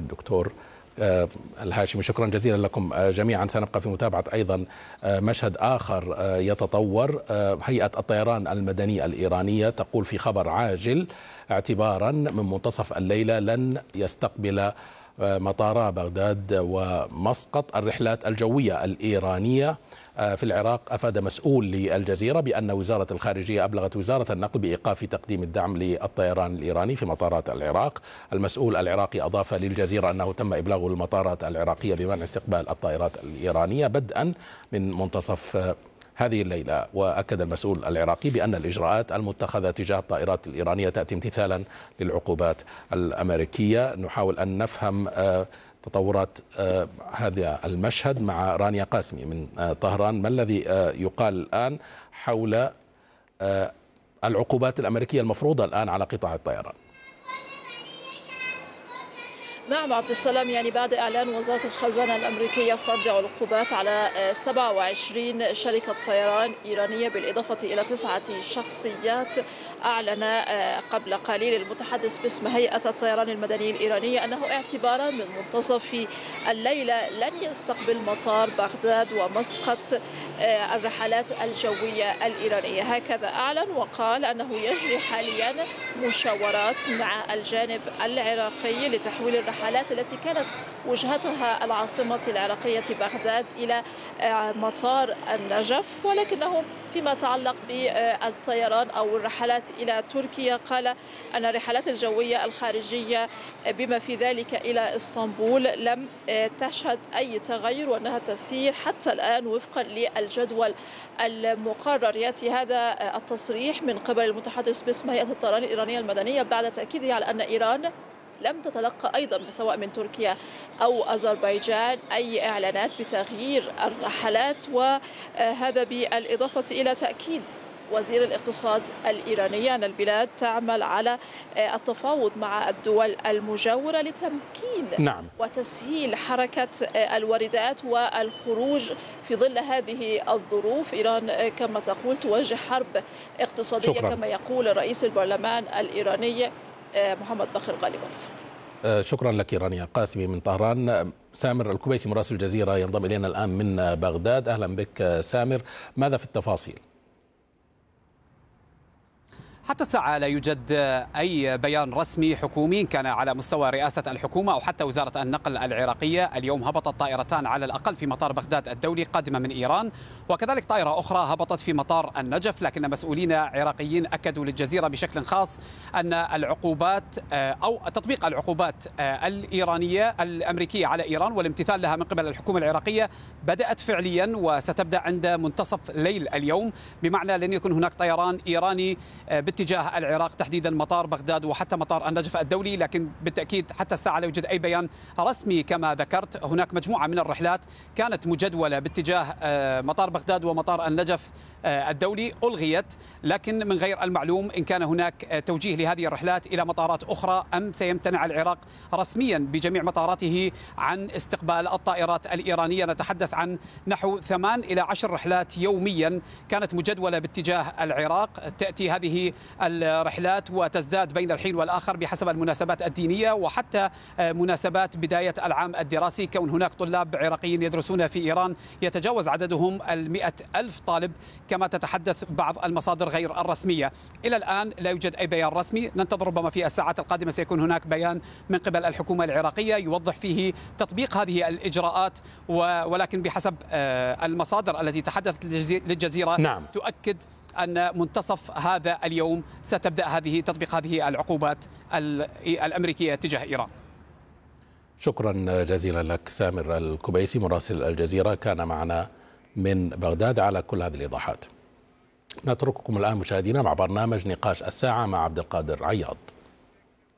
الدكتور الهاشمي. شكرا جزيلا لكم جميعا. سنبقى في متابعة أيضا مشهد آخر يتطور. هيئة الطيران المدني الإيرانية تقول في خبر عاجل اعتبارا من منتصف الليلة لن يستقبل مطار بغداد ومسقط الرحلات الجوية الإيرانية في العراق. أفاد مسؤول للجزيرة بأن وزارة الخارجية أبلغت وزارة النقل بإيقاف تقديم الدعم للطيران الإيراني في مطارات العراق. المسؤول العراقي أضاف للجزيرة أنه تم إبلاغ المطارات العراقية بمنع استقبال الطائرات الإيرانية بدءا من منتصف هذه الليلة. وأكد المسؤول العراقي بأن الإجراءات المتخذة تجاه الطائرات الإيرانية تأتي امتثالا للعقوبات الأمريكية. نحاول أن نفهم تطورات هذا المشهد مع رانيا قاسمي من طهران. ما الذي يقال الآن حول العقوبات الأمريكية المفروضة الآن على قطاع الطيران؟ نعم عبد السلام، يعني بعد إعلان وزارة الخزانة الأمريكية فرض عقوبات على 27 شركة طيران إيرانية بالإضافة إلى 9 شخصيات، أعلن قبل قليل المتحدث باسم هيئة الطيران المدني الإيرانية أنه اعتبارا من منتصف الليلة لن يستقبل مطار بغداد ومسقط الرحلات الجوية الإيرانية. هكذا أعلن وقال أنه يجري حاليا مشاورات مع الجانب العراقي لتحويل الرحلات التي كانت وجهتها العاصمة العراقية بغداد إلى مطار النجف، ولكنه فيما يتعلق بالطيران أو الرحلات إلى تركيا قال أن الرحلات الجوية الخارجية بما في ذلك إلى اسطنبول لم تشهد أي تغير وأنها تسير حتى الآن وفقا للجدول المقرر. يأتي هذا التصريح من قبل المتحدث باسم هيئة الطيران الإيرانية المدنية بعد تأكيده على أن إيران لم تتلقى أيضا سواء من تركيا أو أذربيجان أي إعلانات بتغيير الرحلات، وهذا بالإضافة إلى تأكيد وزير الاقتصاد الإيراني أن البلاد تعمل على التفاوض مع الدول المجاورة لتمكين وتسهيل حركة الواردات والخروج في ظل هذه الظروف. إيران كما تقول تواجه حرب اقتصادية كما يقول رئيس البرلمان الإيراني محمد بخر غالبوف. شكرا لك رانيا قاسمي من طهران. سامر الكبيسي مراسل الجزيرة ينضم إلينا الآن من بغداد. أهلا بك سامر، ماذا في التفاصيل؟ حتى الساعة لا يوجد أي بيان رسمي حكومي كان على مستوى رئاسة الحكومة أو حتى وزارة النقل العراقية. اليوم هبطت طائرتان على الأقل في مطار بغداد الدولي قادمة من إيران، وكذلك طائرة أخرى هبطت في مطار النجف. لكن مسؤولين عراقيين أكدوا للجزيرة بشكل خاص أن العقوبات أو تطبيق العقوبات الإيرانية الأمريكية على إيران والامتثال لها من قبل الحكومة العراقية بدأت فعليا وستبدأ عند منتصف ليل اليوم، بمعنى لن يكون هناك طيران إيراني باتجاه العراق تحديدا مطار بغداد وحتى مطار النجف الدولي. لكن بالتأكيد حتى الساعة لا يوجد أي بيان رسمي. كما ذكرت هناك مجموعة من الرحلات كانت مجدولة باتجاه مطار بغداد ومطار النجف الدولي ألغيت، لكن من غير المعلوم إن كان هناك توجيه لهذه الرحلات إلى مطارات أخرى أم سيمتنع العراق رسميا بجميع مطاراته عن استقبال الطائرات الإيرانية. نتحدث عن نحو 8 إلى 10 رحلات يوميا كانت مجدولة باتجاه العراق. تأتي هذه الرحلات وتزداد بين الحين والآخر بحسب المناسبات الدينية وحتى مناسبات بداية العام الدراسي، كون هناك طلاب عراقيين يدرسون في إيران يتجاوز عددهم 100,000 طالب كما تتحدث بعض المصادر غير الرسمية. إلى الآن لا يوجد أي بيان رسمي، ننتظر ربما في الساعات القادمة سيكون هناك بيان من قبل الحكومة العراقية يوضح فيه تطبيق هذه الإجراءات، ولكن بحسب المصادر التي تحدثت للجزيرة تؤكد أن منتصف هذا اليوم ستبدأ تطبيق هذه العقوبات الأمريكية تجاه إيران. شكرا جزيلا لك سامر الكبيسي مراسل الجزيرة كان معنا من بغداد على كل هذه الإيضاحات. نترككم الآن مشاهدينا مع برنامج نقاش الساعة مع عبد القادر عياض.